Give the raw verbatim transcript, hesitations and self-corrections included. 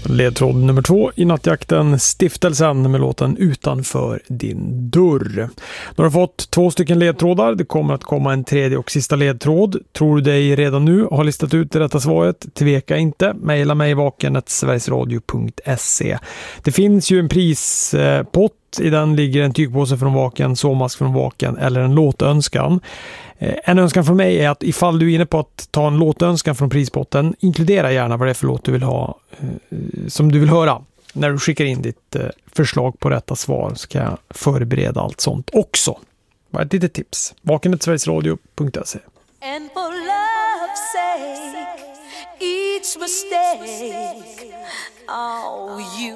Ledtråd nummer två i nattjakten, Stiftelsen med låten Utanför din dörr. Nu har du fått två stycken ledtrådar. Det kommer att komma en tredje och sista ledtråd. Tror du dig redan nu har listat ut det rätta svaret? Tveka inte. Maila mig vaken snabel-a sverigesradio punkt se. Det finns ju en prispott. I den ligger en tygpåse från Vaken, såmask från Vaken eller en låtönskan. En önskan från mig är att ifall du är inne på att ta en låtönskan från prispotten, inkludera gärna vad det är för låt du vill ha, som du vill höra. När du skickar in ditt förslag på rätta svar så kan jag förbereda allt sånt också. Bara ett litet tips. vaken snabel-a sverigesradio punkt se. And for love's sake, each mistake, oh, you